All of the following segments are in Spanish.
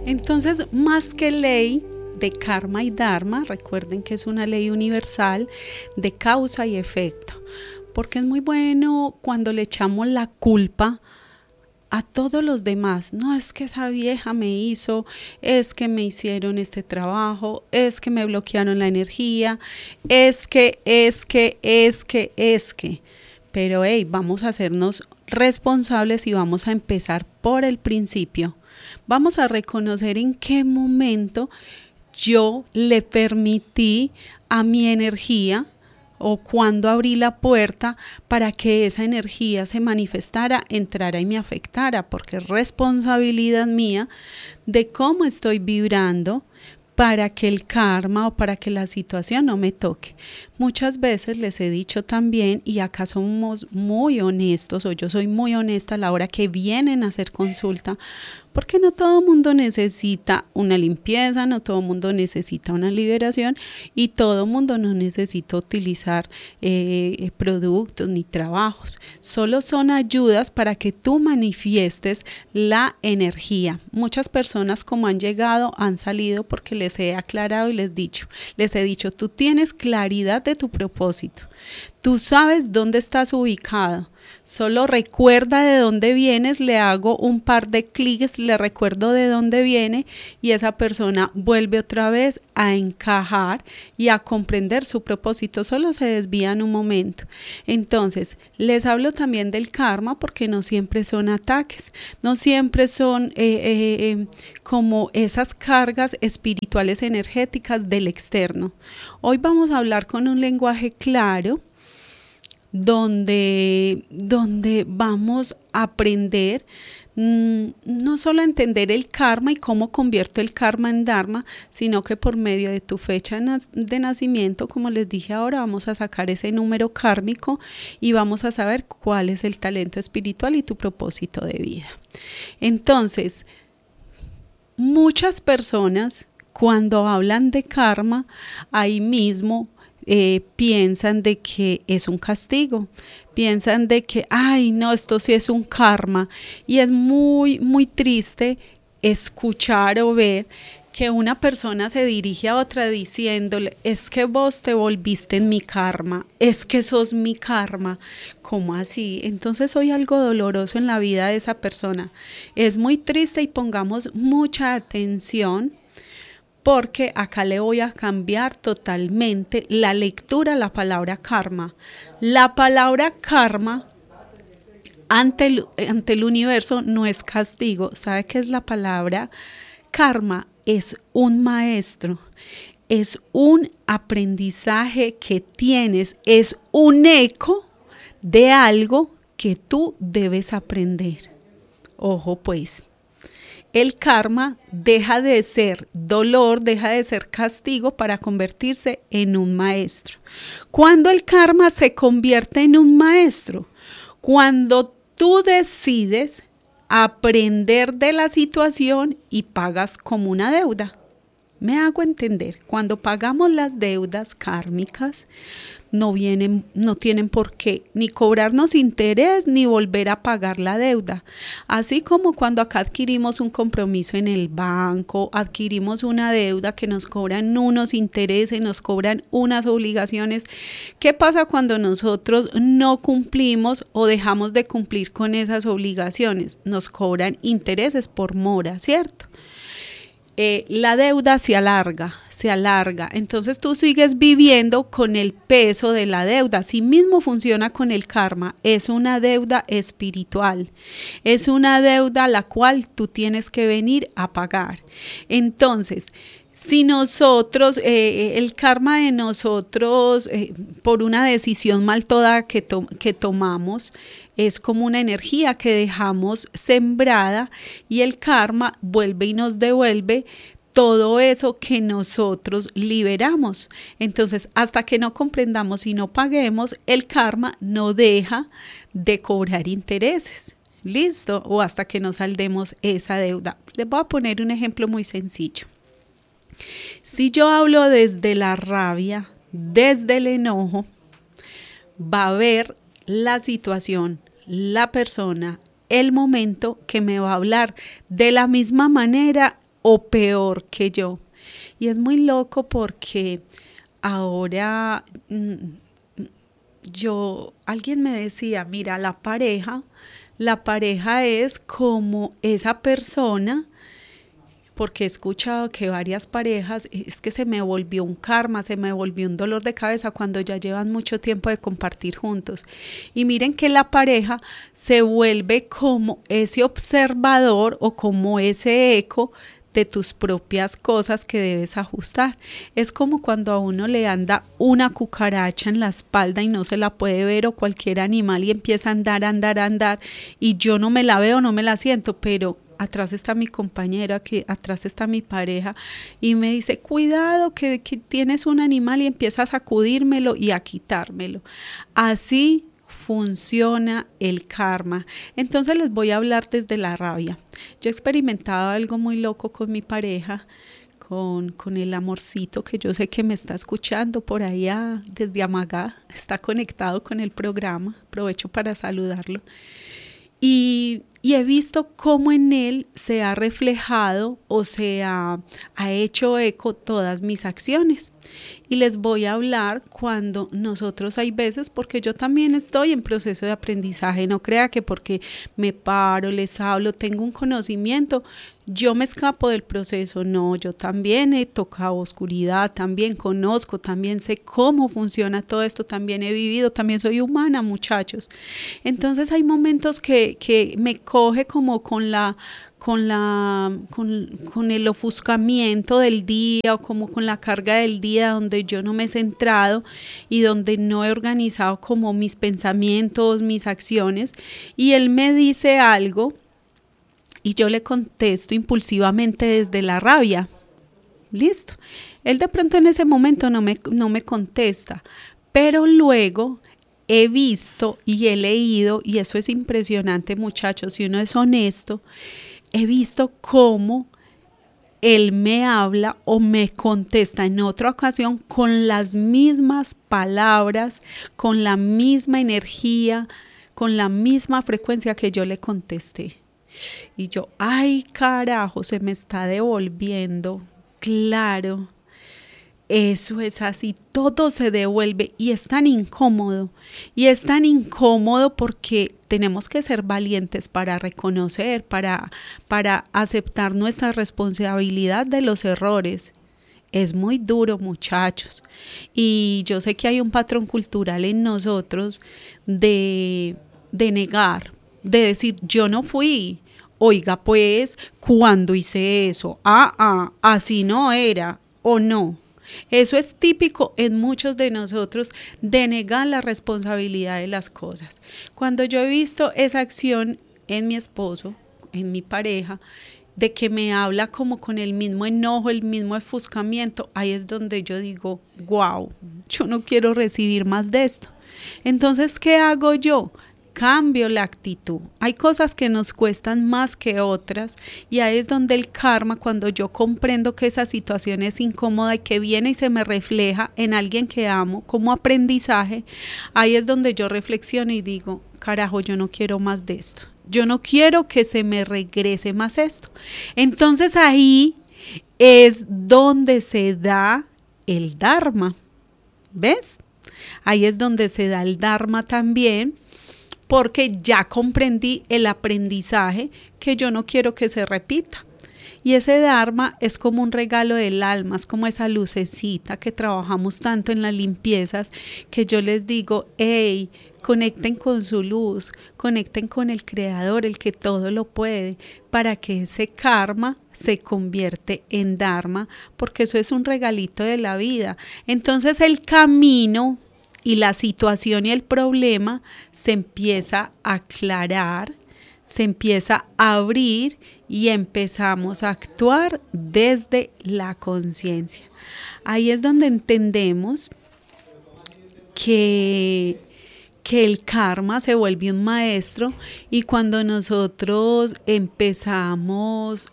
Entonces, más que ley de karma y dharma, recuerden que es una ley universal de causa y efecto, porque es muy bueno cuando le echamos la culpa a todos los demás. No, es que esa vieja me hizo, es que me hicieron este trabajo, es que me bloquearon la energía, es que. Pero hey, vamos a hacernos responsables y vamos a empezar por el principio. Vamos a reconocer en qué momento yo le permití a mi energía o cuando abrí la puerta para que esa energía se manifestara, entrara y me afectara, porque es responsabilidad mía de cómo estoy vibrando para que el karma o para que la situación no me toque. Muchas veces les he dicho también, y acá somos muy honestos, o yo soy muy honesta a la hora que vienen a hacer consulta, porque no todo el mundo necesita una limpieza, no todo el mundo necesita una liberación y todo el mundo no necesita utilizar productos ni trabajos. Solo son ayudas para que tú manifiestes la energía. Muchas personas como han llegado han salido porque les he aclarado y les he dicho, tú tienes claridad de tu propósito. Tú sabes dónde estás ubicado. Solo recuerda de dónde vienes, le hago un par de clics, le recuerdo de dónde viene y esa persona vuelve otra vez a encajar y a comprender su propósito, solo se desvía en un momento. Entonces, les hablo también del karma porque no siempre son ataques, no siempre son como esas cargas espirituales energéticas del externo. Hoy vamos a hablar con un lenguaje claro, donde vamos a aprender no solo a entender el karma y cómo convierto el karma en dharma, sino que por medio de tu fecha de nacimiento, como les dije ahora, vamos a sacar ese número kármico y vamos a saber cuál es el talento espiritual y tu propósito de vida. Entonces, muchas personas cuando hablan de karma, ahí mismo piensan de que es un castigo, piensan de que, ay no, esto sí es un karma, y es muy, muy triste escuchar o ver que una persona se dirige a otra diciéndole, es que vos te volviste en mi karma, es que sos mi karma. ¿Cómo así? Entonces soy algo doloroso en la vida de esa persona. Es muy triste y pongamos mucha atención, porque acá le voy a cambiar totalmente la lectura a la palabra karma. La palabra karma ante el universo no es castigo. ¿Sabe qué es la palabra karma? Es un maestro, es un aprendizaje que tienes, es un eco de algo que tú debes aprender. Ojo pues. El karma deja de ser dolor, deja de ser castigo para convertirse en un maestro. Cuando el karma se convierte en un maestro, cuando tú decides aprender de la situación y pagas como una deuda. Me hago entender, cuando pagamos las deudas kármicas, no tienen por qué ni cobrarnos interés ni volver a pagar la deuda. Así como cuando acá adquirimos un compromiso en el banco, adquirimos una deuda que nos cobran unos intereses, nos cobran unas obligaciones. ¿Qué pasa cuando nosotros no cumplimos o dejamos de cumplir con esas obligaciones? Nos cobran intereses por mora, ¿cierto? La deuda se alarga, entonces tú sigues viviendo con el peso de la deuda. Así mismo funciona con el karma, es una deuda espiritual, es una deuda la cual tú tienes que venir a pagar. Entonces, si nosotros, el karma de nosotros, por una decisión mal tomada que tomamos, es como una energía que dejamos sembrada y el karma vuelve y nos devuelve todo eso que nosotros liberamos. Entonces, hasta que no comprendamos y no paguemos, el karma no deja de cobrar intereses. ¿Listo? O hasta que no saldemos esa deuda. Les voy a poner un ejemplo muy sencillo. Si yo hablo desde la rabia, desde el enojo, va a haber la situación, la persona, el momento que me va a hablar de la misma manera o peor que yo. Y es muy loco porque ahora alguien me decía, mira, la pareja es como esa persona, porque he escuchado que varias parejas, es que se me volvió un karma, se me volvió un dolor de cabeza cuando ya llevan mucho tiempo de compartir juntos. Y miren que la pareja se vuelve como ese observador o como ese eco de tus propias cosas que debes ajustar. Es como cuando a uno le anda una cucaracha en la espalda y no se la puede ver, o cualquier animal, y empieza a andar, y yo no me la veo, no me la siento, pero atrás está mi compañera, que atrás está mi pareja, y me dice, cuidado que tienes un animal, y empieza a sacudírmelo y a quitármelo. Así funciona el karma. Entonces les voy a hablar desde la rabia. Yo he experimentado algo muy loco con mi pareja, con el amorcito, que yo sé que me está escuchando por allá desde Amagá, está conectado con el programa, aprovecho para saludarlo. Y he visto cómo en él se ha reflejado o ha hecho eco todas mis acciones. Y les voy a hablar cuando nosotros hay veces, porque yo también estoy en proceso de aprendizaje, no crea que porque me paro, les hablo, tengo un conocimiento, yo me escapo del proceso. No, yo también he tocado oscuridad, también conozco, también sé cómo funciona todo esto, también he vivido, también soy humana, muchachos. Entonces hay momentos que me coge como con el ofuscamiento del día, o como con la carga del día, donde yo no me he centrado y donde no he organizado como mis pensamientos, mis acciones, y él me dice algo y yo le contesto impulsivamente desde la rabia. Listo. Él de pronto en ese momento no me contesta, pero luego he visto y he leído, y eso es impresionante, muchachos, si uno es honesto, he visto cómo él me habla o me contesta en otra ocasión con las mismas palabras, con la misma energía, con la misma frecuencia que yo le contesté. Y yo, ay carajo, se me está devolviendo. Claro, eso es así, todo se devuelve, y es tan incómodo. Y es tan incómodo porque tenemos que ser valientes para reconocer, para aceptar nuestra responsabilidad de los errores. Es muy duro, muchachos. Y yo sé que hay un patrón cultural en nosotros de negar, de decir, yo no fui. Oiga, pues, ¿cuándo hice eso? Así no era, o no. Eso es típico en muchos de nosotros, de negar la responsabilidad de las cosas. Cuando yo he visto esa acción en mi esposo, en mi pareja, de que me habla como con el mismo enojo, el mismo ofuscamiento, ahí es donde yo digo, wow, yo no quiero recibir más de esto. Entonces, ¿qué hago yo? Cambio la actitud. Hay cosas que nos cuestan más que otras, y ahí es donde el karma, cuando yo comprendo que esa situación es incómoda y que viene y se me refleja en alguien que amo como aprendizaje, ahí es donde yo reflexiono y digo, carajo, yo no quiero más de esto. Yo no quiero que se me regrese más esto. Entonces ahí es donde se da el dharma. ¿Ves? Ahí es donde se da el dharma también, porque ya comprendí el aprendizaje que yo no quiero que se repita. Y ese dharma es como un regalo del alma, es como esa lucecita que trabajamos tanto en las limpiezas, que yo les digo, hey, conecten con su luz, conecten con el creador, el que todo lo puede, para que ese karma se convierte en dharma, porque eso es un regalito de la vida. Entonces el camino y la situación y el problema se empieza a aclarar, se empieza a abrir, y empezamos a actuar desde la conciencia. Ahí es donde entendemos que el karma se vuelve un maestro, y cuando nosotros empezamos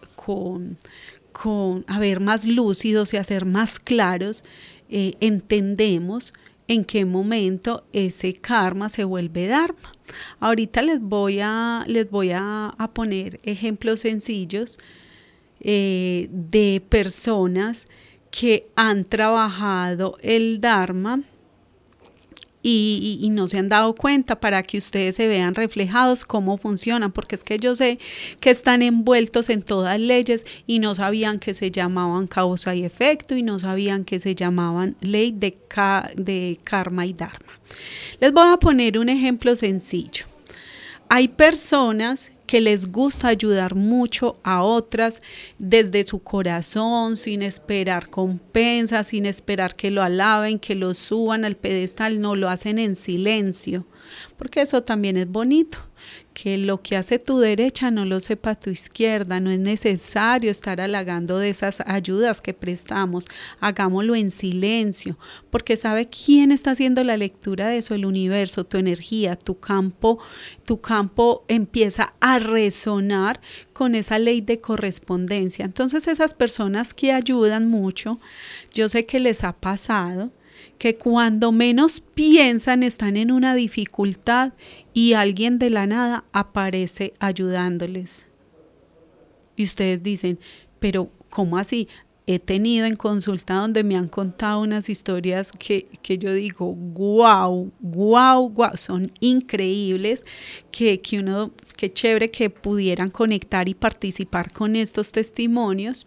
a ver más lúcidos y a ser más claros, entendemos en qué momento ese karma se vuelve dharma. Ahorita les voy a poner ejemplos sencillos. de personas que han trabajado el Dharma y no se han dado cuenta, para que ustedes se vean reflejados cómo funcionan, porque es que yo sé que están envueltos en todas leyes y no sabían que se llamaban causa y efecto y no sabían que se llamaban ley de karma y dharma. Les voy a poner un ejemplo sencillo. Hay personas que les gusta ayudar mucho a otras desde su corazón, sin esperar compensas, sin esperar que lo alaben, que lo suban al pedestal, no, lo hacen en silencio, porque eso también es bonito. Que lo que hace tu derecha no lo sepa tu izquierda, no es necesario estar halagando de esas ayudas que prestamos, hagámoslo en silencio, porque ¿sabe quién está haciendo la lectura de eso? El universo, tu energía, tu campo empieza a resonar con esa ley de correspondencia. Entonces esas personas que ayudan mucho, yo sé que les ha pasado, que cuando menos piensan están en una dificultad y alguien de la nada aparece ayudándoles. Y ustedes dicen, pero ¿cómo así? He tenido en consulta donde me han contado unas historias que yo digo, wow, son increíbles, que chévere que pudieran conectar y participar con estos testimonios.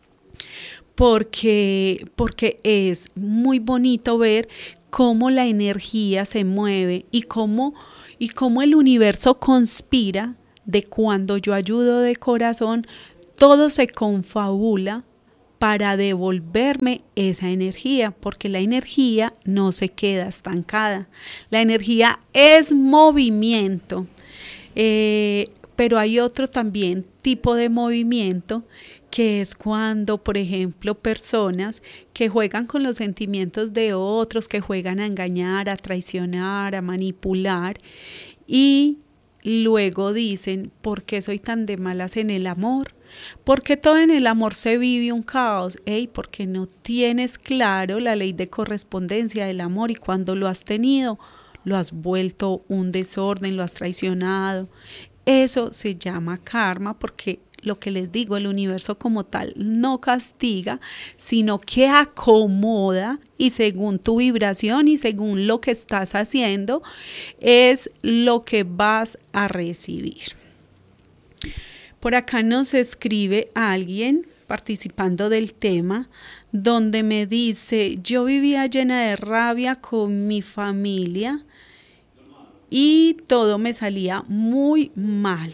Porque es muy bonito ver cómo la energía se mueve y cómo el universo conspira de cuando yo ayudo de corazón, todo se confabula para devolverme esa energía, porque la energía no se queda estancada, la energía es movimiento, pero hay otro también tipo de movimiento, que es cuando, por ejemplo, personas que juegan con los sentimientos de otros, que juegan a engañar, a traicionar, a manipular, y luego dicen, ¿por qué soy tan de malas en el amor? Porque todo en el amor se vive un caos, porque no tienes claro la ley de correspondencia del amor, y cuando lo has tenido, lo has vuelto un desorden, lo has traicionado. Eso se llama karma, porque lo que les digo, el universo como tal no castiga, sino que acomoda, y según tu vibración y según lo que estás haciendo, es lo que vas a recibir. Por acá nos escribe alguien participando del tema, donde me dice, yo vivía llena de rabia con mi familia y todo me salía muy mal.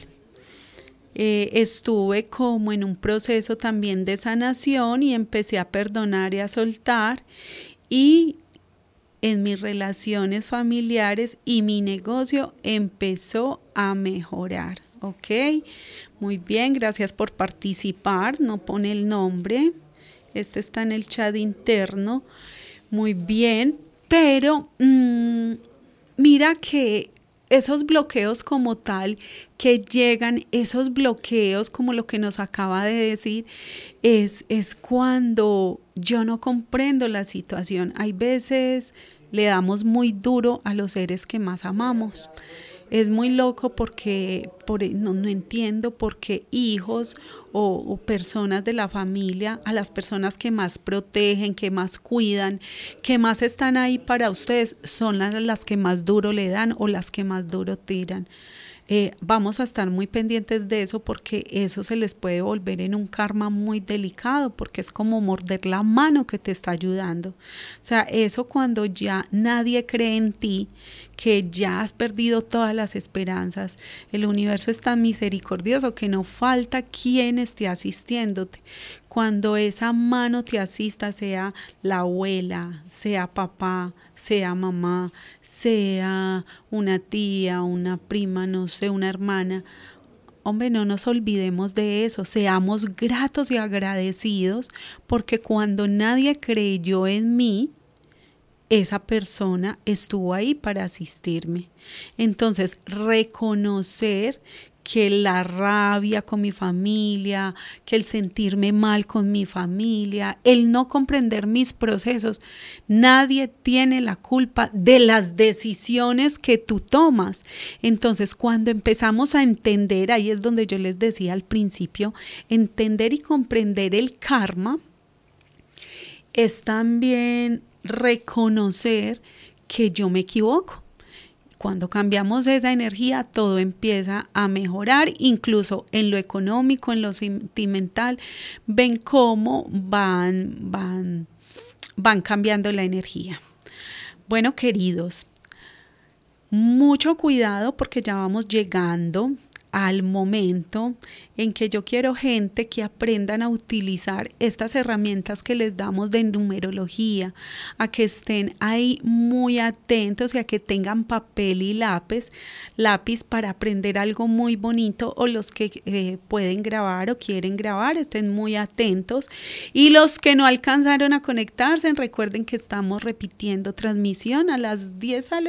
Estuve como en un proceso también de sanación y empecé a perdonar y a soltar, y en mis relaciones familiares y mi negocio empezó a mejorar. Ok, muy bien, gracias por participar. No pone el nombre, este está en el chat interno. Muy bien, pero mira que esos bloqueos como tal que llegan, esos bloqueos como lo que nos acaba de decir, es cuando yo no comprendo la situación. Hay veces le damos muy duro a los seres que más amamos. Es muy loco porque no entiendo por qué hijos o personas de la familia, a las personas que más protegen, que más cuidan, que más están ahí para ustedes, son las que más duro le dan o las que más duro tiran. Vamos a estar muy pendientes de eso, porque eso se les puede volver en un karma muy delicado, porque es como morder la mano que te está ayudando. O sea, eso cuando ya nadie cree en ti, que ya has perdido todas las esperanzas, el universo es tan misericordioso que no falta quien esté asistiéndote. Cuando esa mano te asista, sea la abuela, sea papá, sea mamá, sea una tía, una prima, no sé, una hermana, hombre, no nos olvidemos de eso, seamos gratos y agradecidos, porque cuando nadie creyó en mí, esa persona estuvo ahí para asistirme. Entonces, reconocer que la rabia con mi familia, que el sentirme mal con mi familia, el no comprender mis procesos. Nadie tiene la culpa de las decisiones que tú tomas. Entonces, cuando empezamos a entender, ahí es donde yo les decía al principio, entender y comprender el karma, es también reconocer que yo me equivoco. Cuando cambiamos esa energía, todo empieza a mejorar, incluso en lo económico, en lo sentimental. Ven cómo van cambiando la energía. Bueno, queridos, mucho cuidado porque ya vamos llegando al momento en que yo quiero gente que aprendan a utilizar estas herramientas que les damos de numerología, a que estén ahí muy atentos y a que tengan papel y lápiz para aprender algo muy bonito, o los que pueden grabar o quieren grabar, estén muy atentos, y los que no alcanzaron a conectarse, recuerden que estamos repitiendo transmisión a las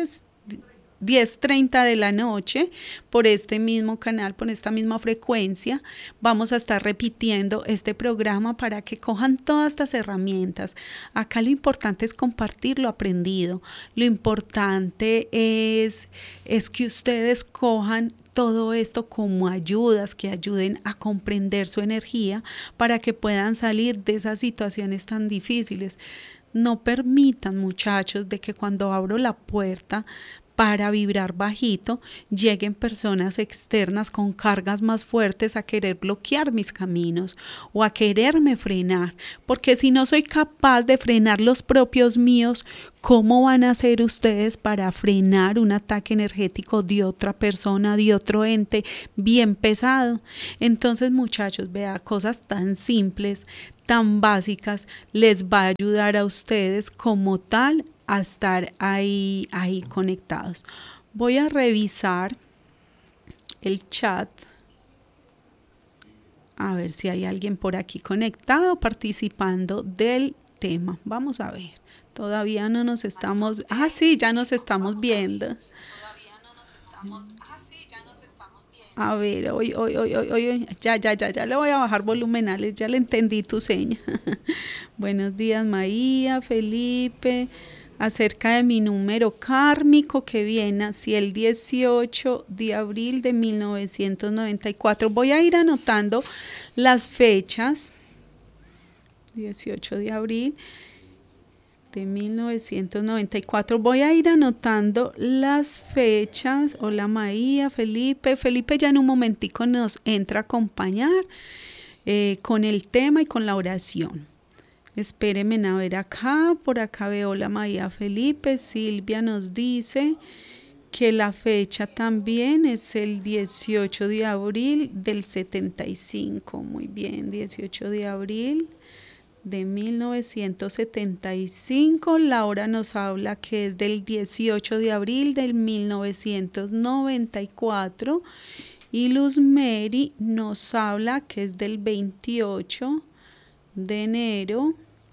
10:30 de la noche por este mismo canal, por esta misma frecuencia. Vamos a estar repitiendo este programa para que cojan todas estas herramientas. Acá lo importante es compartir lo aprendido. Lo importante es que ustedes cojan todo esto como ayudas que ayuden a comprender su energía para que puedan salir de esas situaciones tan difíciles. No permitan, muchachos, de que cuando abro la puerta para vibrar bajito, lleguen personas externas con cargas más fuertes a querer bloquear mis caminos o a quererme frenar, porque si no soy capaz de frenar los propios míos, ¿cómo van a hacer ustedes para frenar un ataque energético de otra persona, de otro ente bien pesado? Entonces, muchachos, vea, cosas tan simples, tan básicas, les va a ayudar a ustedes como tal a estar ahí conectados. Voy a revisar el chat a ver si hay alguien por aquí conectado participando del tema. Vamos a ver. Todavía no nos estamos. Sí, ya nos estamos viendo. A ver, hoy, ya le voy a bajar volumenales, ya le entendí tu seña. Buenos días, María, Felipe. Acerca de mi número kármico que viene hacia el 18 de abril de 1994. Voy a ir anotando las fechas. 18 de abril de 1994. Voy a ir anotando las fechas. Hola María, Felipe. Felipe ya en un momentico nos entra a acompañar con el tema y con la oración. Espérenme a ver acá, por acá veo la María Felipe. Silvia nos dice que la fecha también es el 18 de abril del 75. Muy bien, 18 de abril de 1975. Laura nos habla que es del 18 de abril del 1994. Y Luz Mary nos habla que es del 28 de enero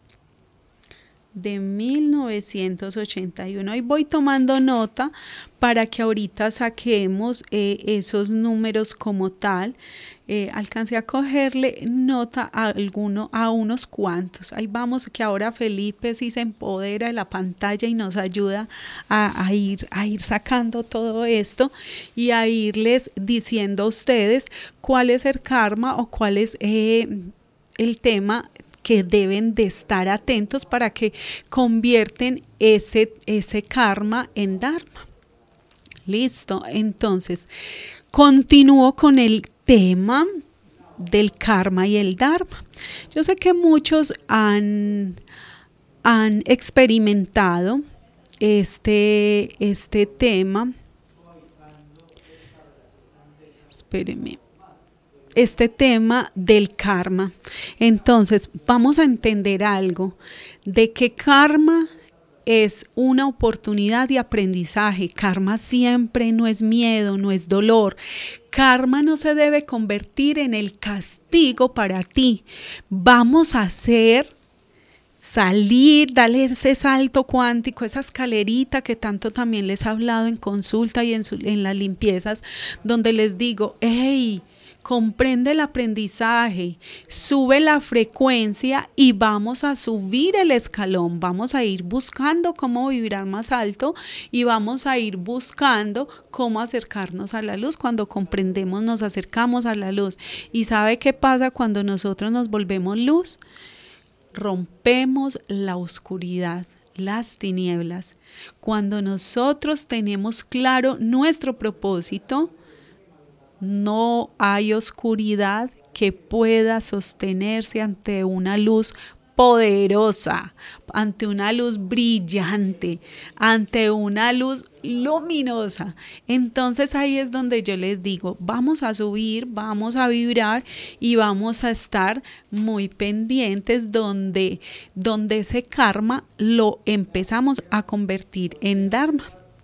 de 1981. Ahí voy tomando nota para que ahorita saquemos esos números como tal. Alcancé a cogerle nota a unos cuantos. Ahí vamos, que ahora Felipe sí se empodera de la pantalla y nos ayuda a ir sacando todo esto y a irles diciendo a ustedes cuál es el karma o cuál es el tema que deben de estar atentos para que convierten ese karma en dharma. Listo, entonces continúo con el tema del karma y el dharma. Yo sé que muchos han experimentado este tema. Espérenme. Este tema del karma. Entonces, vamos a entender algo de que karma es una oportunidad de aprendizaje. Karma siempre no es miedo, no es dolor. Karma no se debe convertir en el castigo para ti. Vamos a hacer salir, darle ese salto cuántico, esa escalerita que tanto también les he hablado en consulta y en las limpiezas, donde les digo, hey, comprende el aprendizaje, sube la frecuencia y vamos a subir el escalón, vamos a ir buscando cómo vibrar más alto y vamos a ir buscando cómo acercarnos a la luz. Cuando comprendemos nos acercamos a la luz. ¿Y sabe qué pasa cuando nosotros nos volvemos luz? Rompemos la oscuridad, las tinieblas. Cuando nosotros tenemos claro nuestro propósito, no hay oscuridad que pueda sostenerse ante una luz poderosa, ante una luz brillante, ante una luz luminosa. Entonces ahí es donde yo les digo, vamos a subir, vamos a vibrar y vamos a estar muy pendientes donde ese karma lo empezamos a convertir en dharma.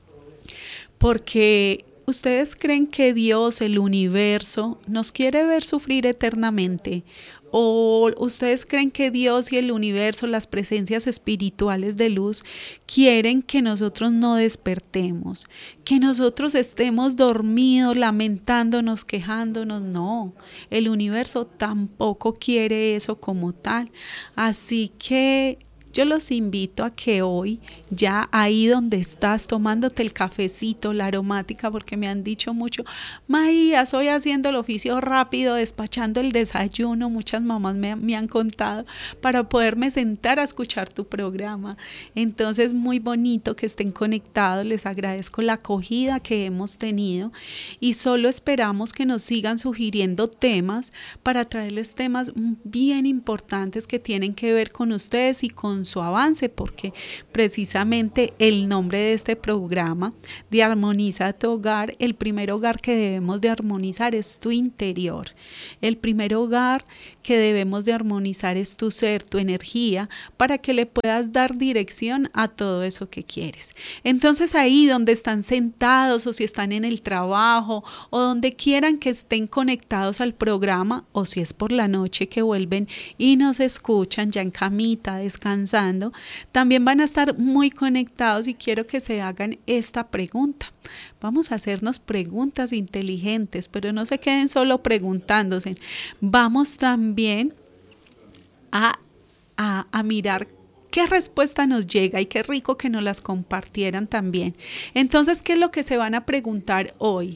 Porque ¿ustedes creen que Dios, el universo, nos quiere ver sufrir eternamente? ¿O ustedes creen que Dios y el universo, las presencias espirituales de luz, quieren que nosotros no despertemos? Que nosotros estemos dormidos, lamentándonos, quejándonos. No, el universo tampoco quiere eso como tal. Así que yo los invito a que hoy, ya ahí donde estás, tomándote el cafecito, la aromática, porque me han dicho mucho, Maía, estoy haciendo el oficio rápido, despachando el desayuno, muchas mamás me han contado, para poderme sentar a escuchar tu programa. Entonces, muy bonito que estén conectados, les agradezco la acogida que hemos tenido y solo esperamos que nos sigan sugiriendo temas para traerles temas bien importantes que tienen que ver con ustedes y con su avance, porque precisamente el nombre de este programa, de Armoniza tu hogar, el primer hogar que debemos de armonizar es tu interior. El primer hogar que debemos de armonizar es tu ser, tu energía, para que le puedas dar dirección a todo eso que quieres. Entonces ahí donde están sentados o si están en el trabajo o donde quieran que estén conectados al programa, o si es por la noche que vuelven y nos escuchan ya en camita, descansando, también van a estar muy conectados y quiero que se hagan esta pregunta. Vamos a hacernos preguntas inteligentes, pero no se queden solo preguntándose. Vamos también a mirar qué respuesta nos llega y qué rico que nos las compartieran también. Entonces, ¿qué es lo que se van a preguntar hoy?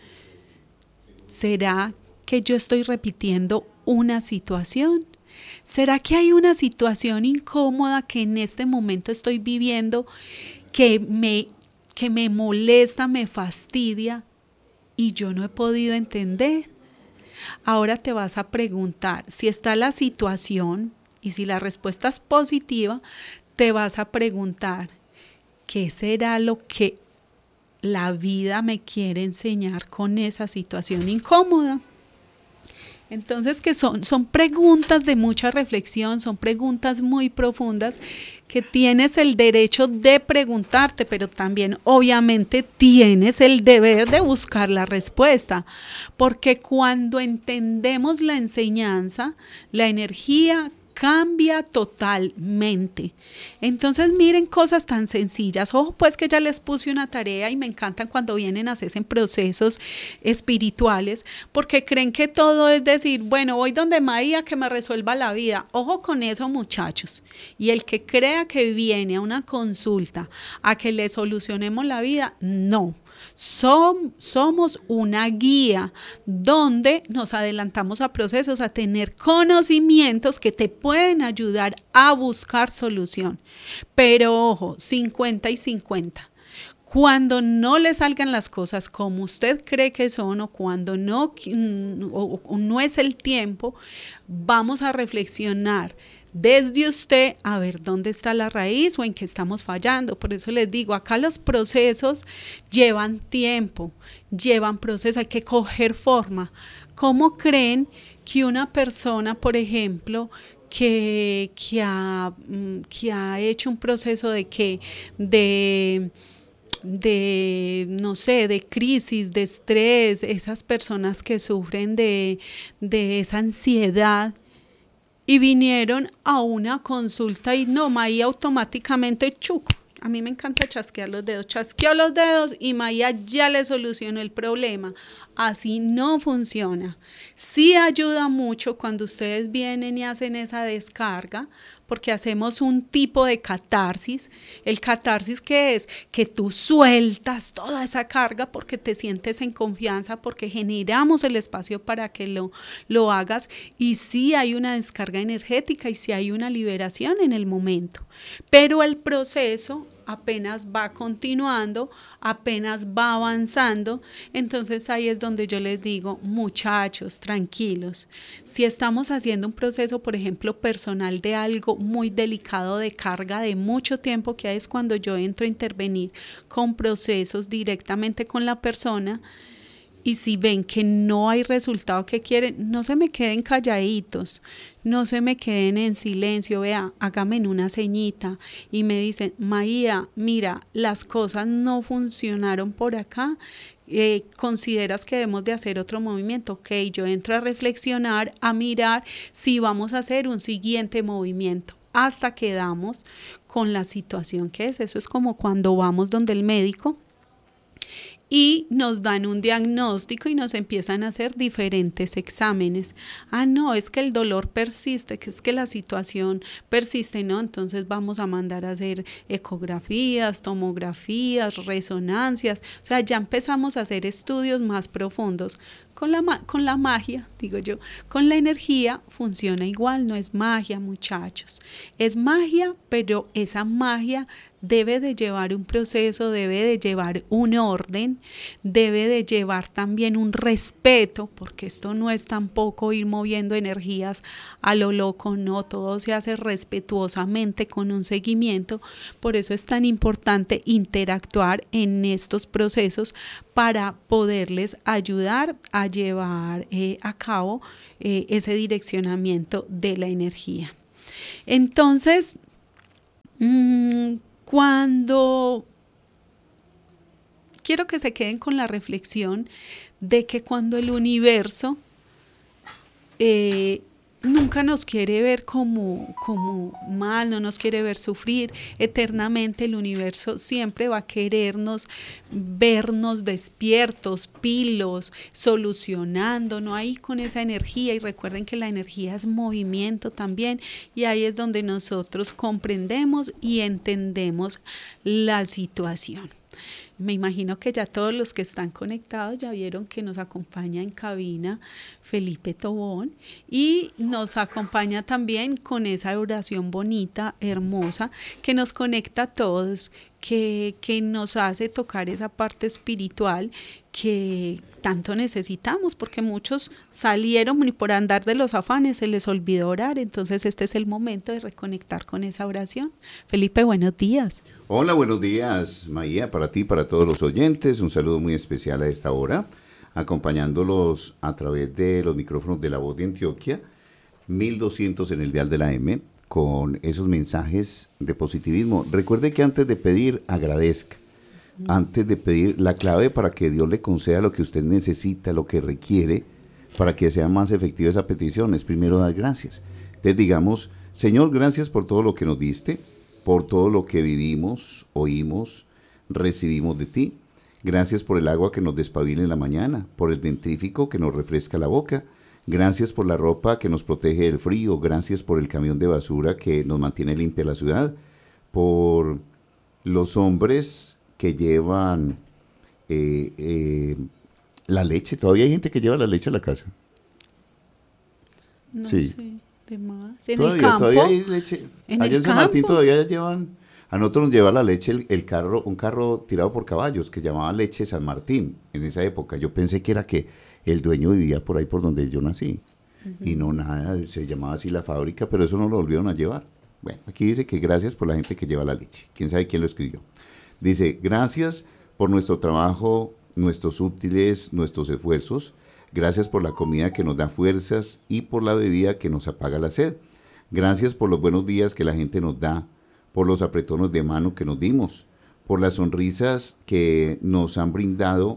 ¿Será que yo estoy repitiendo una situación? ¿Será que hay una situación incómoda que en este momento estoy viviendo que me molesta, me fastidia y yo no he podido entender? Ahora te vas a preguntar si está la situación y si la respuesta es positiva, te vas a preguntar ¿qué será lo que la vida me quiere enseñar con esa situación incómoda? Entonces, que son preguntas de mucha reflexión, son preguntas muy profundas que tienes el derecho de preguntarte, pero también obviamente tienes el deber de buscar la respuesta, porque cuando entendemos la enseñanza, la energía cambia totalmente. Entonces miren cosas tan sencillas. Ojo pues que ya les puse una tarea y me encantan cuando vienen a hacerse en procesos espirituales porque creen que todo es decir, bueno, voy donde Maía que me resuelva la vida. Ojo con eso, muchachos. Y el que crea que viene a una consulta a que le solucionemos la vida, no. Somos una guía donde nos adelantamos a procesos, a tener conocimientos que te pueden ayudar a buscar solución. Pero ojo, 50 y 50. Cuando no le salgan las cosas como usted cree que son o cuando no es el tiempo, vamos a reflexionar desde usted a ver dónde está la raíz o en qué estamos fallando. Por eso les digo, acá los procesos llevan tiempo, llevan proceso, hay que coger forma. ¿Cómo creen que una persona, por ejemplo, que ha hecho un proceso de no sé, de crisis, de estrés, esas personas que sufren de esa ansiedad, y vinieron a una consulta y no, Maía automáticamente chuc. A mí me encanta chasquear los dedos. Chasqueó los dedos y Maía ya le solucionó el problema. Así no funciona. Sí ayuda mucho cuando ustedes vienen y hacen esa descarga, porque hacemos un tipo de catarsis. El catarsis, ¿qué es? Que tú sueltas toda esa carga porque te sientes en confianza, porque generamos el espacio para que lo hagas, y sí hay una descarga energética y sí hay una liberación en el momento. Pero el proceso apenas va continuando, apenas va avanzando. Entonces ahí es donde yo les digo, muchachos, tranquilos. Si estamos haciendo un proceso, por ejemplo, personal de algo muy delicado, de carga de mucho tiempo, que es cuando yo entro a intervenir con procesos directamente con la persona, y si ven que no hay resultado que quieren, no se me queden calladitos, no se me queden en silencio, vea, hágame una ceñita y me dicen, Maía, mira, las cosas no funcionaron por acá, ¿consideras que debemos de hacer otro movimiento? Ok, yo entro a reflexionar, a mirar si vamos a hacer un siguiente movimiento, hasta que damos con la situación que es. Eso es como cuando vamos donde el médico y nos dan un diagnóstico y nos empiezan a hacer diferentes exámenes. Ah, no, es que el dolor persiste, que es que la situación persiste, ¿no? Entonces vamos a mandar a hacer ecografías, tomografías, resonancias. O sea, ya empezamos a hacer estudios más profundos. Con la magia, digo yo, con la energía funciona igual, no es magia, muchachos. Es magia, pero esa magia debe de llevar un proceso, debe de llevar un orden, debe de llevar también un respeto, porque esto no es tampoco ir moviendo energías a lo loco, no, todo se hace respetuosamente con un seguimiento. Por eso es tan importante interactuar en estos procesos para poderles ayudar a llevar a cabo ese direccionamiento de la energía. Entonces, cuando quiero que se queden con la reflexión de que cuando el universo nunca nos quiere ver como mal, no nos quiere ver sufrir eternamente, el universo siempre va a querernos vernos despiertos, pilos, solucionando, no ahí con esa energía. Y recuerden que la energía es movimiento también, y ahí es donde nosotros comprendemos y entendemos la situación. Me imagino que ya todos los que están conectados ya vieron que nos acompaña en cabina Felipe Tobón, y nos acompaña también con esa oración bonita, hermosa, que nos conecta a todos, que nos hace tocar esa parte espiritual que tanto necesitamos, porque muchos salieron y por andar de los afanes se les olvidó orar. Entonces este es el momento de reconectar con esa oración. Felipe, buenos días. Hola, buenos días, Maía, para ti, para todos los oyentes. Un saludo muy especial a esta hora, acompañándolos a través de los micrófonos de La Voz de Antioquia, 1200 en el dial de la M, con esos mensajes de positivismo. Recuerde que antes de pedir, agradezca. Antes de pedir, la clave para que Dios le conceda lo que usted necesita, lo que requiere, para que sea más efectiva esa petición, es primero dar gracias. Entonces digamos, Señor, gracias por todo lo que nos diste, por todo lo que vivimos, oímos, recibimos de ti. Gracias por el agua que nos despabila en la mañana, por el dentrífico que nos refresca la boca. Gracias por la ropa que nos protege del frío. Gracias por el camión de basura que nos mantiene limpia la ciudad. Por los hombres que llevan la leche. ¿Todavía hay gente que lleva la leche a la casa? No Sí. sé, de más. En Todavía, el campo. todavía hay leche. En Allá el en San Martín campo. todavía llevan. A nosotros nos lleva la leche el carro, un carro tirado por caballos que llamaba Leche San Martín en esa época. Yo pensé que era que el dueño vivía por ahí por donde yo nací. Y no, nada, se llamaba así la fábrica, pero eso no lo volvieron a llevar. Bueno, aquí dice que gracias por la gente que lleva la leche. ¿Quién sabe quién lo escribió? Dice, gracias por nuestro trabajo, nuestros útiles, nuestros esfuerzos. Gracias por la comida que nos da fuerzas y por la bebida que nos apaga la sed. Gracias por los buenos días que la gente nos da, por los apretones de mano que nos dimos, por las sonrisas que nos han brindado.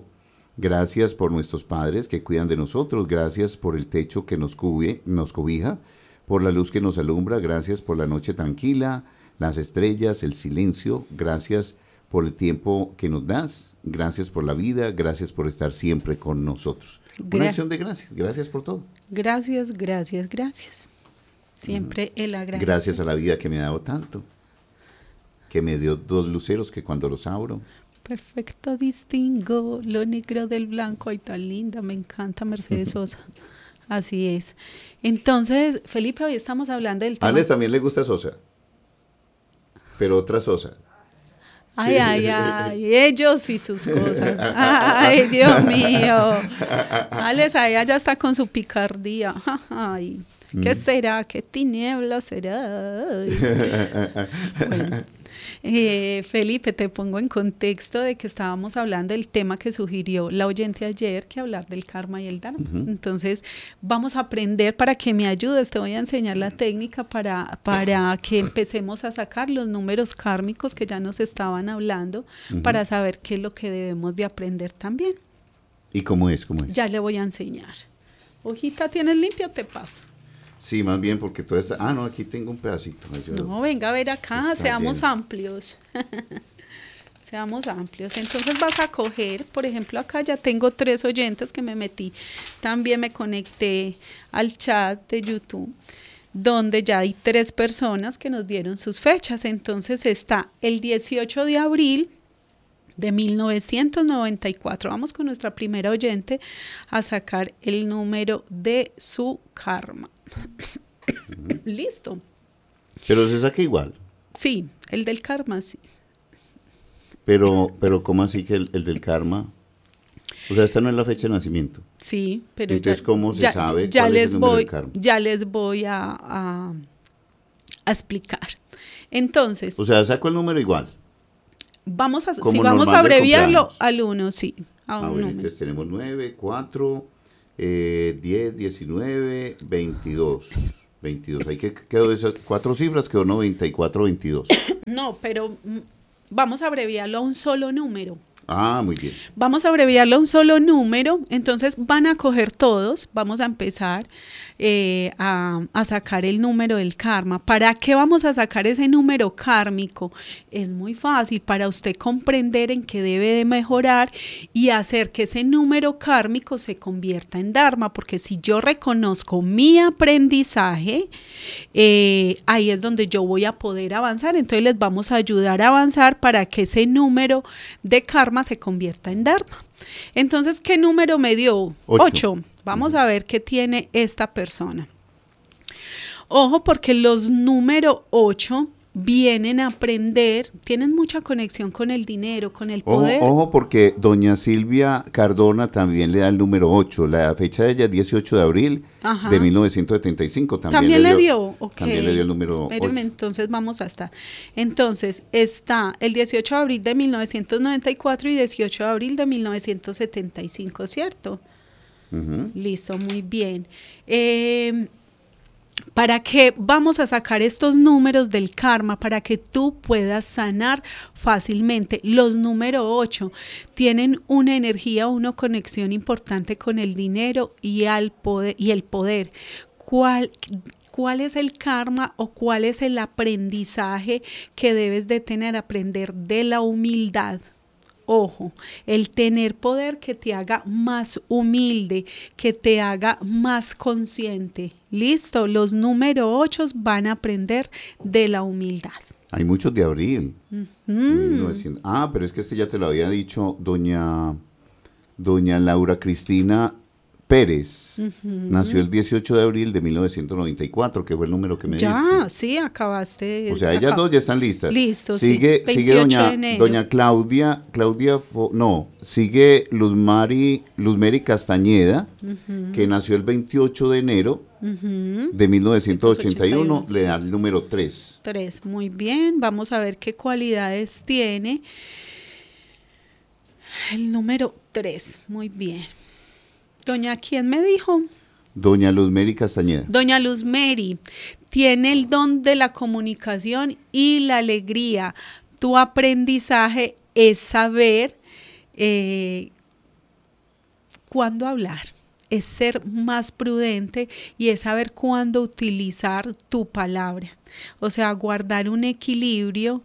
Gracias por nuestros padres que cuidan de nosotros. Gracias por el techo que nos cobija, por la luz que nos alumbra, gracias por la noche tranquila, las estrellas, el silencio, gracias por el tiempo que nos das, gracias por la vida, gracias por estar siempre con nosotros. Una acción de gracias, gracias por todo. Gracias, gracias, gracias. Siempre el agradecimiento. Gracias a la vida que me ha dado tanto, que me dio 2 luceros que cuando los abro. Perfecto, distingo lo negro del blanco. Ay, tan linda, me encanta Mercedes Sosa. Así es. Entonces, Felipe, hoy estamos hablando del tema. A Alex también le gusta Sosa, pero otra Sosa. Ay, Sí. ay, ellos y sus cosas. Ay, Dios mío. Alex, ella ya está con su picardía. Ay, ¿qué será? ¿Qué tiniebla será? Ay. Bueno. Felipe, te pongo en contexto de que estábamos hablando del tema que sugirió la oyente ayer, que hablar del karma y el dharma. Entonces, vamos a aprender para que me ayudes. Te voy a enseñar la técnica para que empecemos a sacar los números kármicos que ya nos estaban hablando, para saber qué es lo que debemos de aprender también. ¿Y cómo es? ¿Cómo es? Ya le voy a enseñar. Hojita, ¿tienes limpia? Te paso. Sí, más bien porque todo está... Ah, no, aquí tengo un pedacito. No, venga a ver acá, seamos amplios. Seamos amplios. Entonces vas a coger, por ejemplo, acá ya tengo 3 oyentes que me metí. También me conecté al chat de YouTube, donde ya hay 3 personas que nos dieron sus fechas. Entonces está el 18 de abril de 1994. Vamos con nuestra primera oyente a sacar el número de su karma. Listo. Pero se saca igual. Sí, el del karma, sí. Pero ¿cómo así que el del karma? O sea, esta no es la fecha de nacimiento. Sí, pero entonces, ¿cómo se sabe cuál es el número del karma? Ya les voy a explicar. Entonces, o sea, saco el número igual. Vamos a abreviarlo al 1, sí. A un número. Entonces tenemos 9, 4, 10, 19, 22. 22. Ahí que quedó esas 4 cifras, quedó 94, 22. No, pero vamos a abreviarlo a un solo número. Ah, muy bien. Vamos a abreviarlo a un solo número, entonces van a coger todos, vamos a empezar a sacar el número del karma. ¿Para qué vamos a sacar ese número kármico? Es muy fácil, para usted comprender en qué debe de mejorar y hacer que ese número kármico se convierta en dharma, porque si yo reconozco mi aprendizaje, ahí es donde yo voy a poder avanzar. Entonces les vamos a ayudar a avanzar para que ese número de karma se convierta en dharma. Entonces, ¿qué número me dio? 8. Vamos a ver qué tiene esta persona. Ojo, porque los número 8 vienen a aprender, tienen mucha conexión con el dinero, con el poder. Ojo, porque doña Silvia Cardona también le da el número 8. La fecha de ella es 18 de abril de 1975. También le dio, ok. También le dio el número 8. Entonces vamos a estar. Entonces está el 18 de abril de 1994 y 18 de abril de 1975, ¿cierto? Listo, muy bien. ¿Para qué vamos a sacar estos números del karma? Para que tú puedas sanar fácilmente. Los número 8 tienen una energía, una conexión importante con el dinero y el poder. ¿Cuál es el karma o cuál es el aprendizaje que debes de tener? Aprender de la humildad. Ojo, el tener poder que te haga más humilde, que te haga más consciente. Listo, los número 8 van a aprender de la humildad. Hay muchos de abril. 1900. Ah, pero es que este ya te lo había dicho doña Laura Cristina Pérez. Nació el 18 de abril de 1994, que fue el número que me diste. Ya, sí, acabaste. O sea, ellas dos ya están listas. Listo, sigue, sí. Sigue doña Claudia, sigue Luzmeri Castañeda, que nació el 28 de enero de 1981, le da el número 3. 3, muy bien. Vamos a ver qué cualidades tiene el número 3, muy bien. Doña, ¿quién me dijo? Doña Luzmeri Castañeda. Doña Luzmeri, tiene el don de la comunicación y la alegría. Tu aprendizaje es saber cuándo hablar es ser más prudente y es saber cuándo utilizar tu palabra. O sea, guardar un equilibrio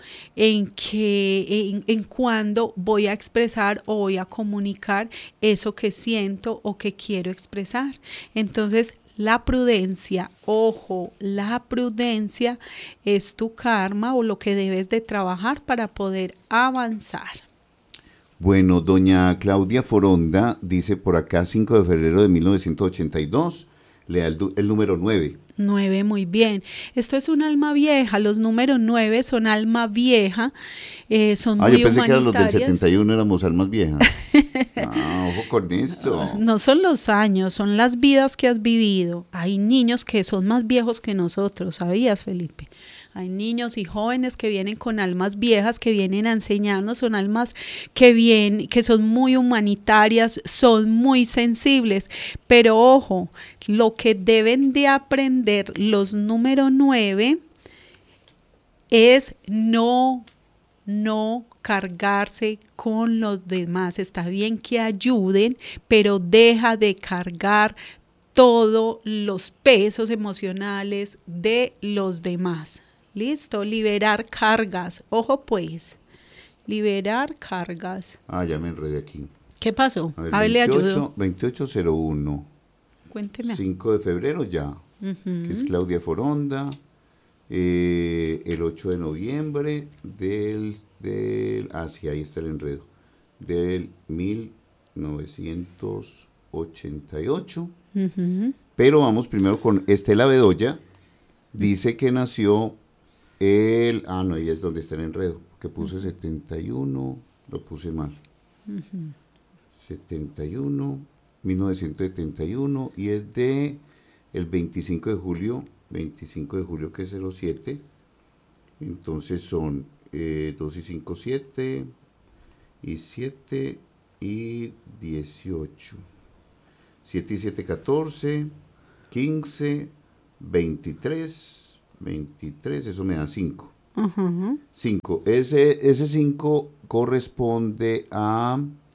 en cuándo voy a expresar o voy a comunicar eso que siento o que quiero expresar. Entonces, la prudencia, ojo, la prudencia es tu karma o lo que debes de trabajar para poder avanzar. Bueno, doña Claudia Foronda dice por acá 5 de febrero de 1982, le da el número 9. 9, muy bien. Esto es un alma vieja. Los números 9 son alma vieja, son muy yo pensé que eran los del humanitarias. 71, éramos almas viejas. Ojo con esto. No son los años, son las vidas que has vivido. Hay niños que son más viejos que nosotros, ¿sabías, Felipe? Hay niños y jóvenes que vienen con almas viejas, que vienen a enseñarnos, son almas que son muy humanitarias, son muy sensibles. Pero ojo, lo que deben de aprender los número 9 es no cargarse con los demás. Está bien que ayuden, pero deja de cargar todos los pesos emocionales de los demás. Listo, liberar cargas. Ojo pues, liberar cargas. Ya me enredé aquí. ¿Qué pasó? A ver, le ayudo. 2801. Cuénteme. 5 de febrero ya, que es Claudia Foronda. El 8 de noviembre sí, ahí está el enredo, del 1988. Pero vamos primero con Estela Bedoya. Dice que nació ahí es donde está el enredo, que puse 71, lo puse mal. 1971, y es de el 25 de julio que es 07, entonces son 2 y 5, 7, y 7 y 18, 7 y 7, 14, 15, 23, eso me da 5. 5, ese 5 corresponde a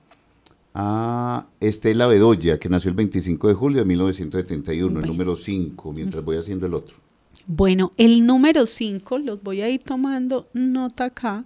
Estela Bedoya, que nació el 25 de julio de 1971, bueno, el número 5, mientras voy haciendo el otro. Bueno, el número 5, los voy a ir tomando nota acá.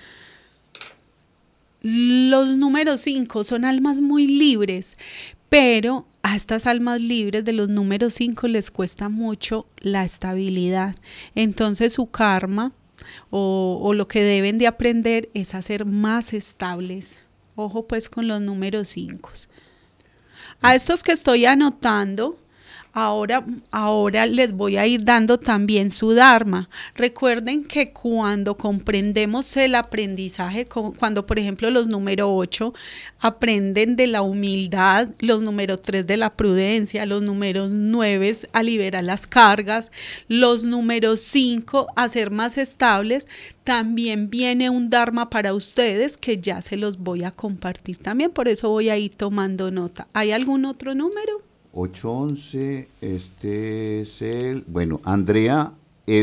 Los números 5 son almas muy libres, pero a estas almas libres de los números 5 les cuesta mucho la estabilidad. Entonces su karma o lo que deben de aprender es a ser más estables. Ojo pues con los números 5. A estos que estoy anotando, ahora les voy a ir dando también su dharma. Recuerden que cuando comprendemos el aprendizaje, cuando por ejemplo los número 8 aprenden de la humildad, los número 3 de la prudencia, los números 9 a liberar las cargas, los números 5 a ser más estables, también viene un dharma para ustedes que ya se los voy a compartir también, por eso voy a ir tomando nota. ¿Hay algún otro número? 811, este es Andrea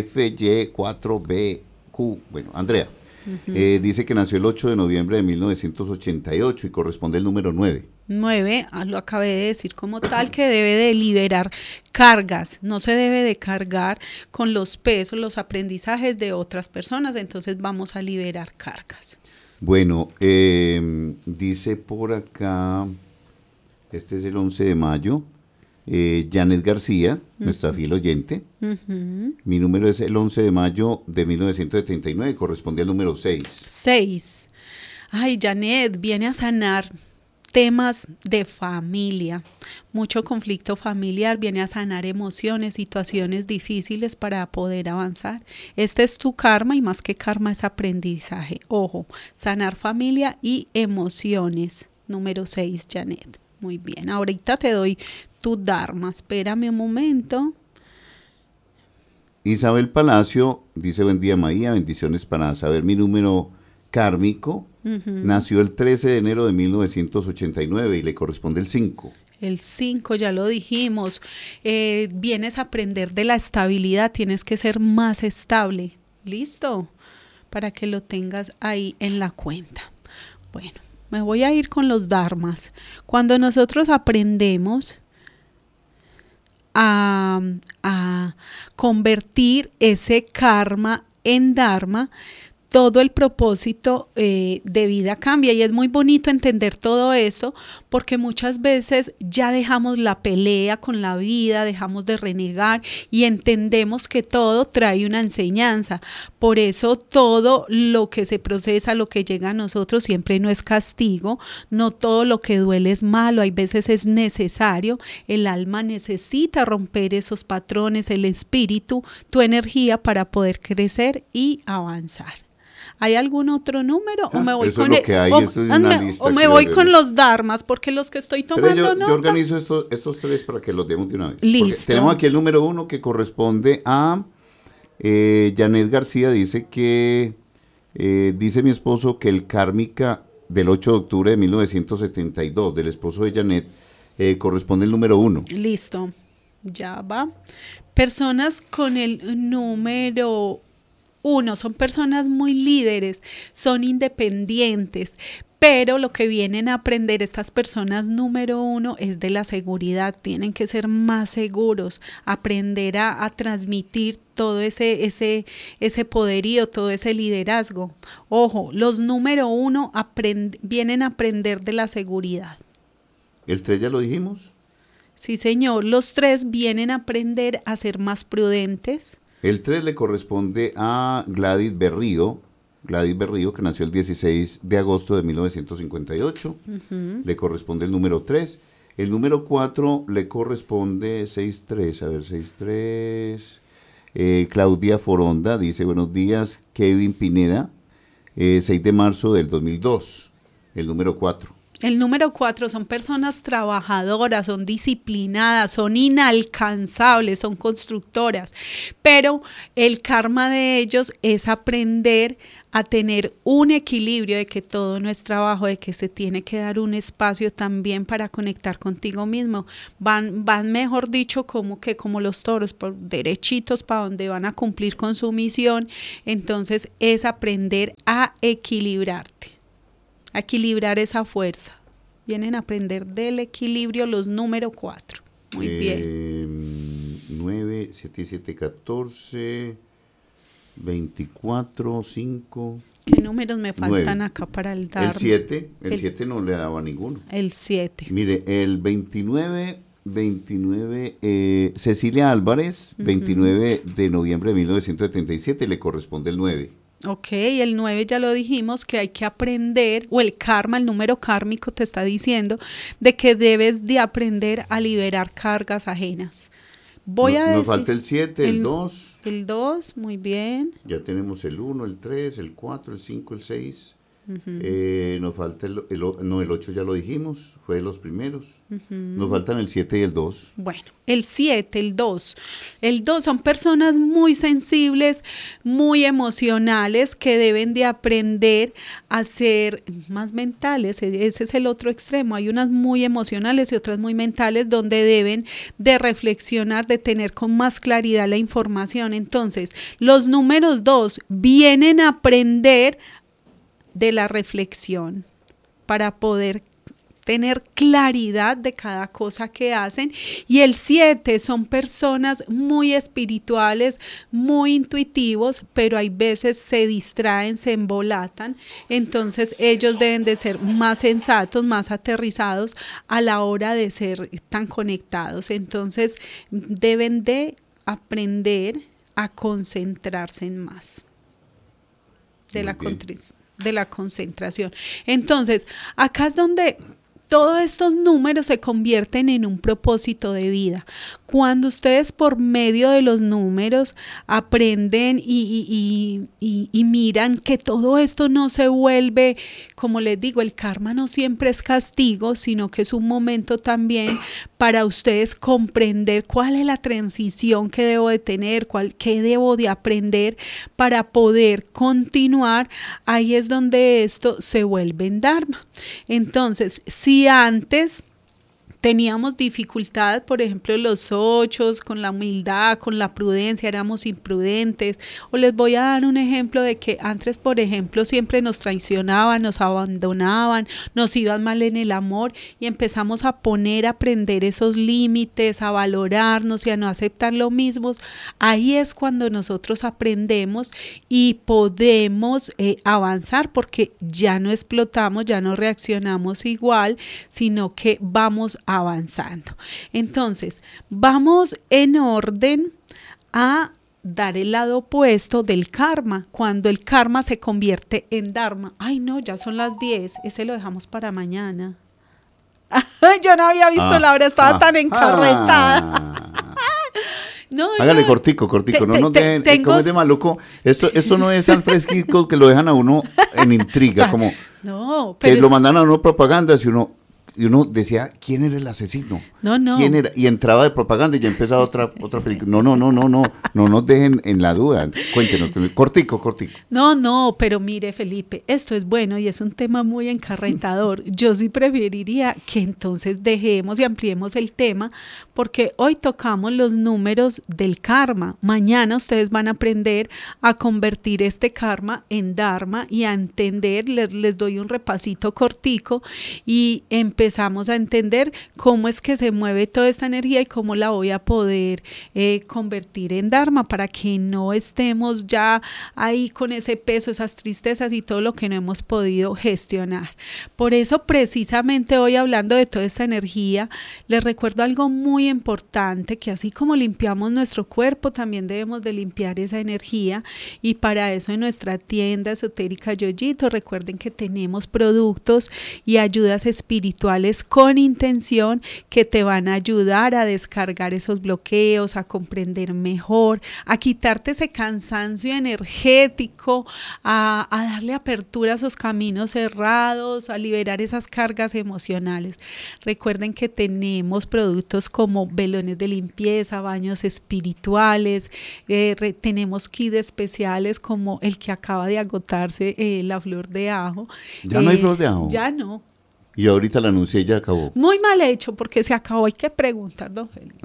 FY4BQ. Bueno, Andrea, dice que nació el 8 de noviembre de 1988 y corresponde al número 9. 9, lo acabé de decir como tal, que debe de liberar cargas, no se debe de cargar con los pesos, los aprendizajes de otras personas, entonces vamos a liberar cargas. Bueno, dice por acá, este es el 11 de mayo, Janet García, nuestra fiel oyente. Mi número es el 11 de mayo de 1979, corresponde al número 6. 6. Ay, Janet, viene a sanar temas de familia, mucho conflicto familiar, viene a sanar emociones, situaciones difíciles para poder avanzar. Este es tu karma y más que karma es aprendizaje. Ojo, sanar familia y emociones. Número 6, Janet. Muy bien, ahorita te doy tu dharma, espérame un momento. Isabel Palacio dice: buen día, María, bendiciones para saber mi número kármico. Nació el 13 de enero de 1989 y le corresponde el 5. El 5, ya lo dijimos, vienes a aprender de la estabilidad, tienes que ser más estable, ¿listo? Para que lo tengas ahí en la cuenta. Bueno, me voy a ir con los dharmas. Cuando nosotros aprendemos a, a convertir ese karma en dharma, todo el propósito de vida cambia. Y es muy bonito entender todo eso, porque muchas veces ya dejamos la pelea con la vida, dejamos de renegar y entendemos que todo trae una enseñanza. Por eso todo lo que se procesa, lo que llega a nosotros siempre no es castigo, no todo lo que duele es malo, hay veces es necesario. El alma necesita romper esos patrones, el espíritu, tu energía, para poder crecer y avanzar. ¿Hay algún otro número? ¿O me voy eso con es lo que hay, eso es una lista o me que voy le- con los dharmas? Porque los que estoy Pero tomando yo nota. organizo estos tres para que los demos de una vez. Porque Listo. tenemos aquí el número 1 que corresponde a Janet García. Dice que, dice mi esposo que el kármica del 8 de octubre de 1972, del esposo de Janet, corresponde el número 1. Listo. Ya va. Personas con el número 1 son personas muy líderes, son independientes, pero lo que vienen a aprender estas personas número 1 es de la seguridad. Tienen que ser más seguros, aprender a transmitir todo ese poderío, todo ese liderazgo. Ojo, los número 1 vienen a aprender de la seguridad. ¿El 3 ya lo dijimos? Sí, señor. Los 3 vienen a aprender a ser más prudentes. El 3 le corresponde a Gladys Berrío, que nació el 16 de agosto de 1958. Le corresponde el número 3. El número 4 le corresponde 6-3. A ver, 6-3. Claudia Foronda dice: buenos días, Kevin Pineda, 6 de marzo del 2002. El número 4. El número 4 son personas trabajadoras, son disciplinadas, son inalcanzables, son constructoras, pero el karma de ellos es aprender a tener un equilibrio, de que todo no es trabajo, de que se tiene que dar un espacio también para conectar contigo mismo. Van mejor dicho, como los toros, por derechitos para donde van a cumplir con su misión. Entonces es aprender a equilibrarte. Equilibrar esa fuerza. Vienen a aprender del equilibrio los número 4. Muy bien. 9, 7, 7, 14, 24, 5. ¿Qué números me faltan 9. Acá para el Dharma? El 7 no le daba ninguno. El 7. Mire, el 29, Cecilia Álvarez, 29 de noviembre de 1977, le corresponde el 9. Ok, el 9 ya lo dijimos, que hay que aprender, o el karma, el número kármico te está diciendo de que debes de aprender a liberar cargas ajenas. Nos falta el 7, el 2. El 2, muy bien. Ya tenemos el 1, el 3, el 4, el 5, el 6. Nos falta el 8 ya lo dijimos, fue de los primeros. Nos faltan el 7 y el 2. Bueno, el 7, el 2. El 2 son personas muy sensibles, muy emocionales, que deben de aprender a ser más mentales. Ese es el otro extremo. Hay unas muy emocionales y otras muy mentales, donde deben de reflexionar, de tener con más claridad la información. Entonces, los números 2 vienen a aprender de la reflexión para poder tener claridad de cada cosa que hacen. Y el 7 son personas muy espirituales, muy intuitivos, pero hay veces se distraen, se embolatan. Entonces ellos deben de ser más sensatos, más aterrizados a la hora de ser tan conectados. Entonces deben de aprender a concentrarse en más de la concentración. Entonces, acá es donde todos estos números se convierten en un propósito de vida. Cuando ustedes, por medio de los números, aprenden y miran que todo esto no se vuelve, como les digo, el karma no siempre es castigo, sino que es un momento también para ustedes comprender cuál es la transición que debo de tener, qué debo de aprender para poder continuar. Ahí es donde esto se vuelve en Dharma. Entonces, si antes teníamos dificultad, por ejemplo, los 8, con la humildad, con la prudencia, éramos imprudentes. O les voy a dar un ejemplo de que antes, por ejemplo, siempre nos traicionaban, nos abandonaban, nos iban mal en el amor y empezamos a aprender esos límites, a valorarnos y a no aceptar lo mismo. Ahí es cuando nosotros aprendemos y podemos avanzar, porque ya no explotamos, ya no reaccionamos igual, sino que vamos avanzando. Entonces, vamos en orden a dar el lado opuesto del karma, cuando el karma se convierte en dharma. Ay, no, ya son las 10, ese lo dejamos para mañana. Yo no había visto la hora, estaba tan encarretada. No, hágale cortico, no nos dejen, como es de maluco, esto no es tan fresquito que lo dejan a uno en intriga, como no, pero que lo mandan a uno propagandas y uno decía, ¿quién era el asesino? No. ¿Quién era? Y entraba de propaganda y ya empezaba otra película. No nos dejen en la duda. Cuéntenos, cortico. No, pero mire, Felipe, esto es bueno y es un tema muy encarretador. Yo sí preferiría que entonces dejemos y ampliemos el tema, porque hoy tocamos los números del karma. Mañana ustedes van a aprender a convertir este karma en dharma y a entender, les doy un repasito cortico y empezamos a entender cómo es que se mueve toda esta energía y cómo la voy a poder convertir en dharma, para que no estemos ya ahí con ese peso, esas tristezas y todo lo que no hemos podido gestionar. Por eso, precisamente hoy, hablando de toda esta energía, les recuerdo algo muy importante, que así como limpiamos nuestro cuerpo, también debemos de limpiar esa energía, y para eso en nuestra tienda esotérica Yoyito, recuerden que tenemos productos y ayudas espirituales con intención que te van a ayudar a descargar esos bloqueos, a comprender mejor, a quitarte ese cansancio energético, a darle apertura a esos caminos cerrados, a liberar esas cargas emocionales. Recuerden que tenemos productos como velones de limpieza, baños espirituales, tenemos kits especiales como el que acaba de agotarse, la flor de ajo. ¿Ya no hay flor de ajo? Ya no. Y ahorita la anuncié y ya acabó. Muy mal hecho, porque se acabó, hay que preguntar, don Felipe.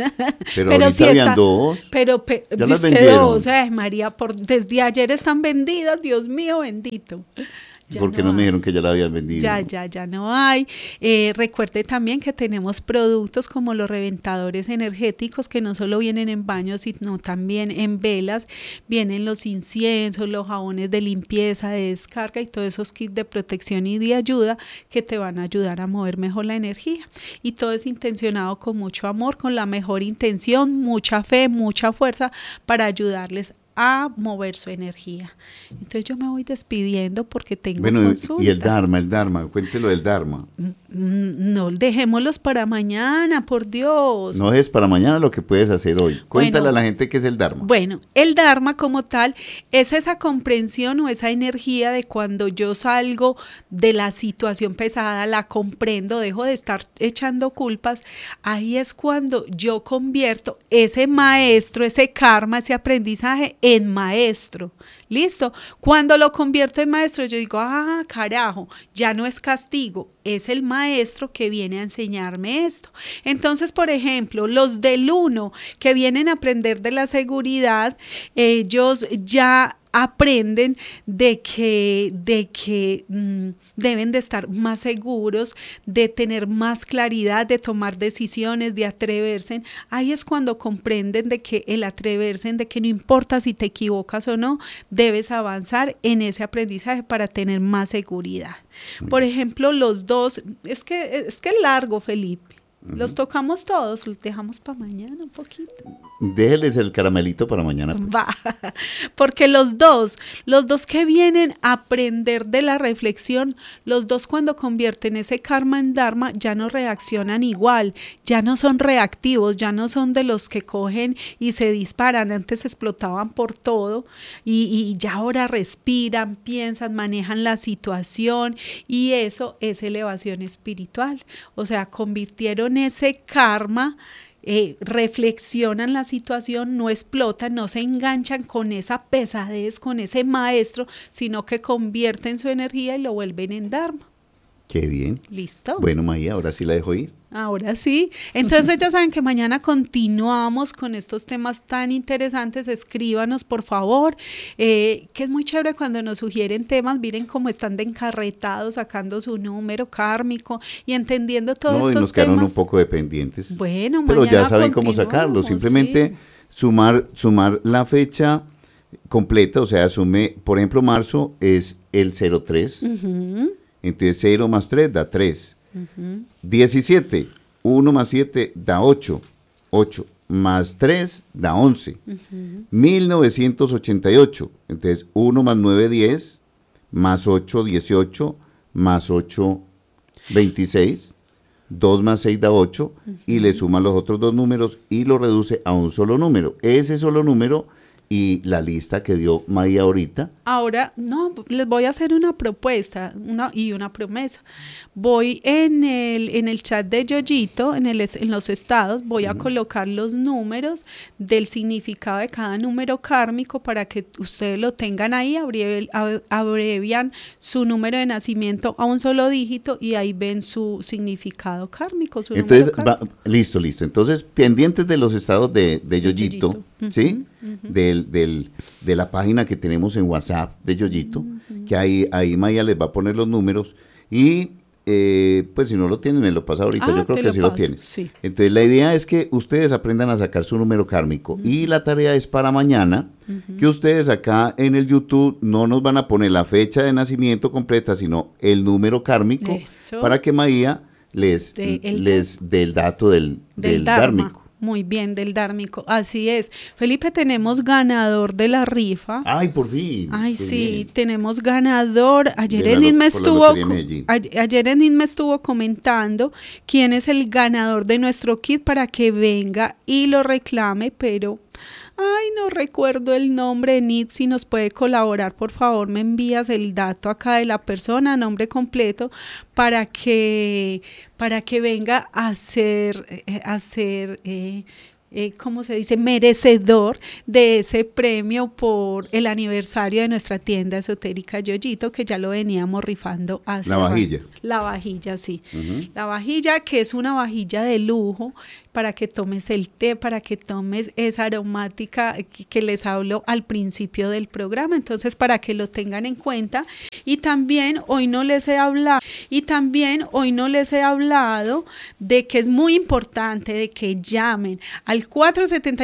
Pero ahorita sí habían dos. Pero ya las vendieron. Dos, María, desde ayer están vendidas, Dios mío bendito. Porque no me dijeron que ya la habían vendido. Ya no hay. Recuerde también que tenemos productos como los reventadores energéticos, que no solo vienen en baños, sino también en velas. Vienen los inciensos, los jabones de limpieza, de descarga y todos esos kits de protección y de ayuda que te van a ayudar a mover mejor la energía. Y todo es intencionado con mucho amor, con la mejor intención, mucha fe, mucha fuerza para ayudarles a mover su energía. Entonces yo me voy despidiendo porque tengo consulta. Y el Dharma, cuéntelo del Dharma. No, dejémoslos para mañana, por Dios. No es para mañana lo que puedes hacer hoy. Cuéntale a la gente qué es el Dharma. Bueno, el Dharma como tal es esa comprensión o esa energía de cuando yo salgo de la situación pesada, la comprendo, dejo de estar echando culpas. Ahí es cuando yo convierto ese maestro, ese karma, ese aprendizaje en maestro. ¿Listo? Cuando lo convierto en maestro, yo digo, carajo, ya no es castigo, es el maestro que viene a enseñarme esto. Entonces, por ejemplo, los del 1 que vienen a aprender de la seguridad, ellos ya aprenden de que deben de estar más seguros, de tener más claridad, de tomar decisiones, de atreverse. Ahí es cuando comprenden de que el atreverse, de que no importa si te equivocas o no, debes avanzar en ese aprendizaje para tener más seguridad. Por ejemplo, los dos, es que es largo, Felipe. Los tocamos todos, los dejamos para mañana un poquito. Déjeles el caramelito para mañana. Pues. Va, porque los dos que vienen a aprender de la reflexión, los dos cuando convierten ese karma en dharma, ya no reaccionan igual, ya no son reactivos, ya no son de los que cogen y se disparan, antes explotaban por todo y ya ahora respiran, piensan, manejan la situación, y eso es elevación espiritual. O sea, convirtieron ese karma, reflexionan la situación, no explotan, no se enganchan con esa pesadez, con ese maestro, sino que convierten su energía y lo vuelven en dharma. Qué bien. ¿Listo? Bueno, Maía, ahora sí la dejo ir. Ahora sí. Entonces ya saben que mañana continuamos con estos temas tan interesantes. Escríbanos, por favor, que es muy chévere cuando nos sugieren temas. Miren cómo están de encarretados, sacando su número kármico y entendiendo todos No, y estos nos quedaron temas. un poco dependientes. Bueno, pero mañana ya saben cómo continuamos, sacarlo. Simplemente sí. sumar la fecha completa, o sea, asume, por ejemplo, marzo es el 03. Entonces 0 más 3 da 3. 17, 1 más 7 da 8. 8 más 3 da 11. 1988. Entonces 1 más 9, 10. Más 8, 18. Más 8, 26. 2 más 6 da 8. Y le suma los otros dos números y lo reduce a un solo número. Ese solo número y la lista que dio Maía ahorita. Ahora, no, les voy a hacer una propuesta y una promesa. Voy en el chat de Yoyito, en los estados, voy a colocar los números del significado de cada número kármico para que ustedes lo tengan ahí, abrevian su número de nacimiento a un solo dígito y ahí ven su significado kármico, su Entonces, número kármico. Listo. Entonces, pendientes de los estados de Yoyito, ¿sí? De la página que tenemos en WhatsApp de Yoyito, que ahí Maya les va a poner los números y pues si no lo tienen, me lo pasa ahorita, yo creo que sí lo tienen. Sí. Entonces la idea es que ustedes aprendan a sacar su número kármico y la tarea es para mañana, que ustedes acá en el YouTube no nos van a poner la fecha de nacimiento completa, sino el número kármico. Eso. Para que Maía les dé el dato del dármico. Muy bien, del dármico, así es. Felipe, tenemos ganador de la rifa. Ay, por fin. Ay, Qué sí, bien. tenemos ganador. Ayer Enid me estuvo comentando quién es el ganador de nuestro kit para que venga y lo reclame, pero no recuerdo el nombre. Enid, si nos puede colaborar, por favor, me envías el dato acá de la persona, nombre completo, para que venga a ser ¿cómo se dice? Merecedor de ese premio por el aniversario de nuestra tienda esotérica Yoyito, que ya lo veníamos rifando hace La vajilla. rato. La vajilla, sí. La vajilla, que es una vajilla de lujo para que tomes el té, para que tomes esa aromática que les hablo al principio del programa. Entonces, para que lo tengan en cuenta. Y también hoy no les he hablado de que es muy importante de que llamen al 470